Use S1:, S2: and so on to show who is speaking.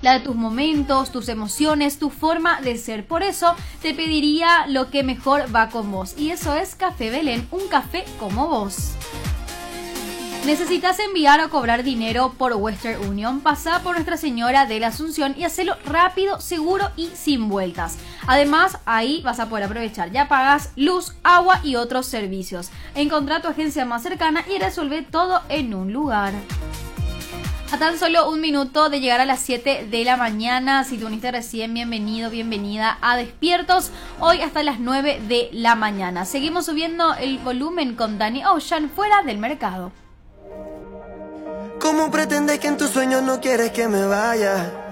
S1: la de tus momentos, tus emociones, tu forma de ser. Por eso te pediría lo que mejor va con vos. Y eso es Café Belén, un café como vos. ¿Necesitas enviar o cobrar dinero por Western Union? Pasa por Nuestra Señora de la Asunción y hacelo rápido, seguro y sin vueltas. Además, ahí vas a poder aprovechar. Ya pagas luz, agua y otros servicios. Encontrá tu agencia más cercana y resuelve todo en un lugar. A tan solo un minuto de llegar a las 7 de la mañana. Si te uniste recién, bienvenido, bienvenida a Despiertos. Hoy hasta las 9 de la mañana. Seguimos subiendo el volumen con Danny Ocean, Fuera del Mercado.
S2: ¿Cómo pretendes que en tus sueños no quieres que me vaya?